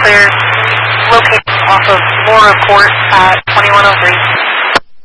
clear. Located off of Laura Court at 2103.